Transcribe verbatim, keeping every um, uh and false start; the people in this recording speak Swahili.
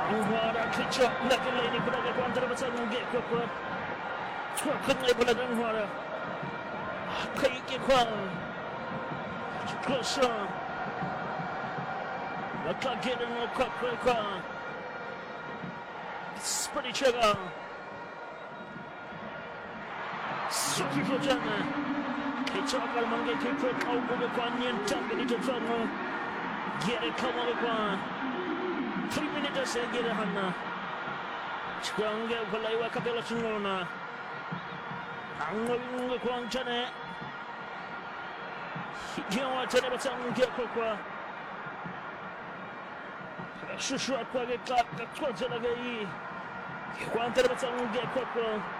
Ngwara kichwa lakini kutoka kwa Antara Batange kwa kwa kwa kwenye bola ya Ngwara kaiki kwa kosa wakagera no kwa kwa kwa Spadi Chega Suki kwa jana kichwa kwa mange kichwa au kwa kwa nyentambi nitofano gere kama kwa three minutes segera hanna chwange ukolaiwa kabela chungona angwe kwa nchane hiyo tena Batange kwa kwa shushu kwa kwa kwa tena gai kwa Antara Batange kwa kwa